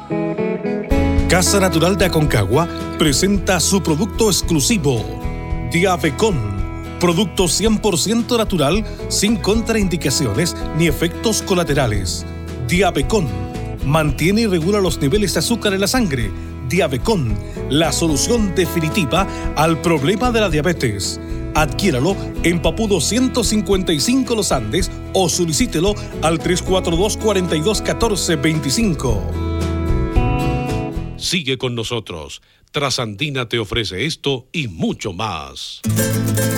Casa Natural de Aconcagua presenta su producto exclusivo, Diabecon, producto 100% natural, sin contraindicaciones ni efectos colaterales. Diabecon mantiene y regula los niveles de azúcar en la sangre. Diabecon, la solución definitiva al problema de la diabetes. Adquiéralo en Papudo 155 Los Andes o solicítelo al 342-4214-25. Sigue con nosotros. Trasandina te ofrece esto y mucho más.